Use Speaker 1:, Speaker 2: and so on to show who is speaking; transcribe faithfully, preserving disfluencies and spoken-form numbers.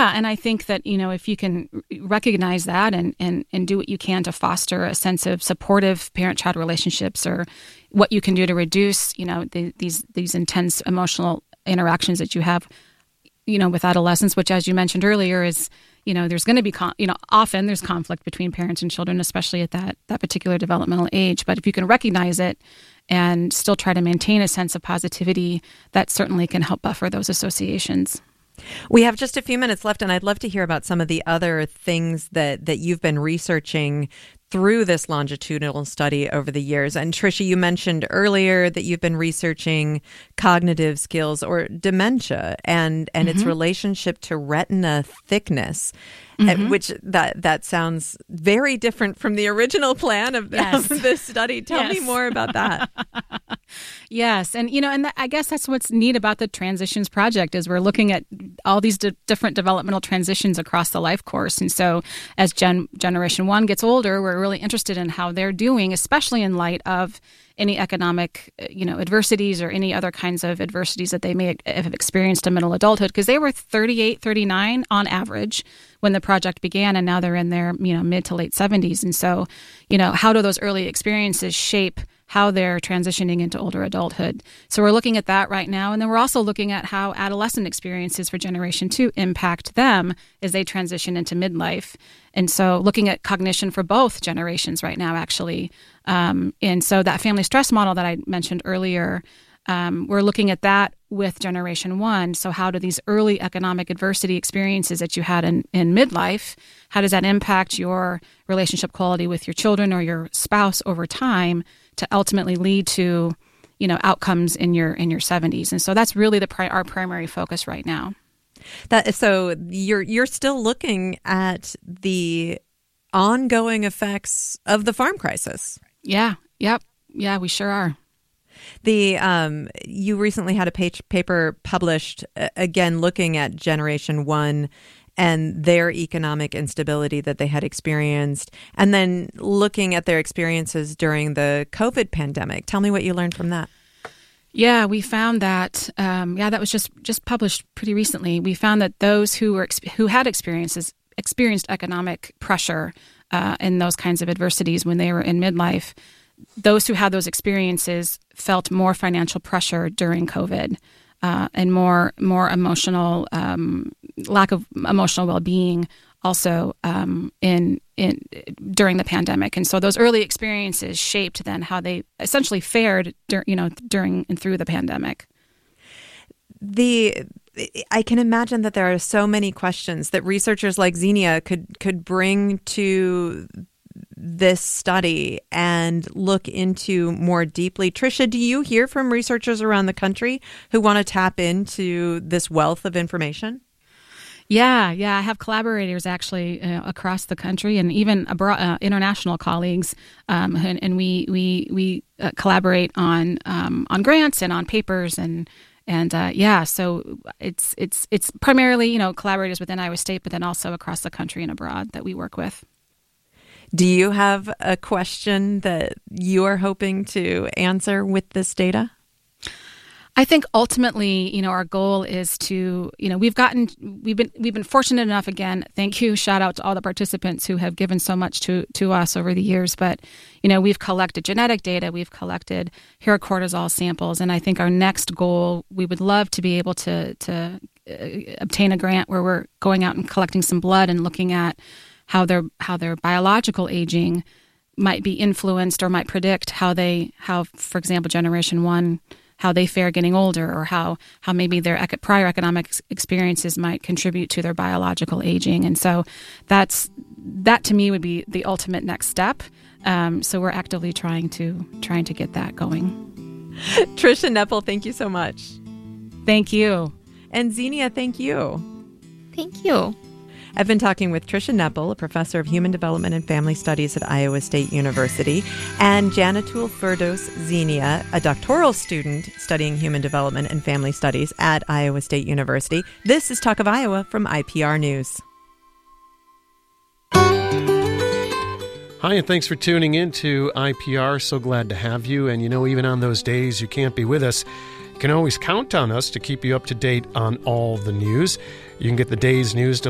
Speaker 1: Yeah, and I think that, you know, if you can recognize that and, and, and do what you can to foster a sense of supportive parent-child relationships, or what you can do to reduce, you know, the, these these intense emotional interactions that you have, you know, with adolescents, which, as you mentioned earlier, is, you know, there's going to be, con- you know, often there's conflict between parents and children, especially at that that particular developmental age. But if you can recognize it and still try to maintain a sense of positivity, that certainly can help buffer those associations.
Speaker 2: We have just a few minutes left, and I'd love to hear about some of the other things that, that you've been researching through this longitudinal study over the years. And Tricia, you mentioned earlier that you've been researching cognitive skills or dementia and, and mm-hmm. its relationship to retina thickness, mm-hmm. which that, that sounds very different from the original plan of, yes. of this study. Tell yes. me more about that.
Speaker 1: Yes. And, you know, and th- I guess that's what's neat about the Transitions Project is we're looking at all these di- different developmental transitions across the life course. And so as Gen- Generation one gets older, we're really interested in how they're doing, especially in light of any economic, you know, adversities or any other kinds of adversities that they may have experienced in middle adulthood, because they were thirty-eight, thirty-nine on average when the project began, and now they're in their, you know, mid to late seventies. And so, you know, how do those early experiences shape how they're transitioning into older adulthood? So we're looking at that right now. And then we're also looking at how adolescent experiences for Generation two impact them as they transition into midlife. And so looking at cognition for both generations right now, actually. Um, and so that family stress model that I mentioned earlier, um, we're looking at that with Generation one. So how do these early economic adversity experiences that you had in, in midlife, how does that impact your relationship quality with your children or your spouse over time to ultimately lead to, you know, outcomes in your in your seventies? And so that's really the pri- our primary focus right now.
Speaker 2: That so you're you're still looking at the ongoing effects of the farm crisis.
Speaker 1: Yeah. Yep. Yeah, we sure are.
Speaker 2: The um, you recently had a page, paper published, uh, again, looking at Generation one and their economic instability that they had experienced, and then looking at their experiences during the COVID pandemic. Tell me what you learned from that.
Speaker 1: Yeah, we found that, um, yeah, that was just, just published pretty recently. We found that those who were who had experiences experienced economic pressure uh, and those kinds of adversities when they were in midlife, those who had those experiences felt more financial pressure during COVID uh, and more more emotional um, lack of emotional well-being also um, in in during the pandemic. And so those early experiences shaped then how they essentially fared dur- you know during and through the pandemic.
Speaker 2: The I can imagine that there are so many questions that researchers like Xenia could could bring to this study and look into more deeply. Tricia, do you hear from researchers around the country who want to tap into this wealth of information?
Speaker 1: Yeah, yeah. I have collaborators actually uh, across the country and even abroad, uh, international colleagues, um, and, and we we we uh, collaborate on um, on grants and on papers and and uh, yeah. So it's it's it's primarily, you know, collaborators within Iowa State, but then also across the country and abroad that we work with.
Speaker 2: Do you have a question that you are hoping to answer with this data?
Speaker 1: I think ultimately, you know, our goal is to, you know, we've gotten, we've been, we've been fortunate enough. Again, thank you, shout out to all the participants who have given so much to to us over the years. But, you know, we've collected genetic data, we've collected hair cortisol samples, and I think our next goal, we would love to be able to to uh, obtain a grant where we're going out and collecting some blood and looking at how their how their biological aging might be influenced or might predict how they how, for example, Generation One, how they fare getting older, or how how maybe their ec- prior economic experiences might contribute to their biological aging. And so that's that to me would be the ultimate next step. Um, so we're actively trying to trying to get that going.
Speaker 2: Tricia Nepple, thank you so much.
Speaker 1: Thank you.
Speaker 2: And Xenia, thank you.
Speaker 3: Thank you.
Speaker 2: I've been talking with Tricia Nepple, a professor of human development and family studies at Iowa State University, and Janatul Firdos Xenia, a doctoral student studying human development and family studies at Iowa State University. This is Talk of Iowa from I P R News.
Speaker 4: Hi, and thanks for tuning in to I P R. So glad to have you. And you know, even on those days you can't be with us, you can always count on us to keep you up to date on all the news. You can get the day's news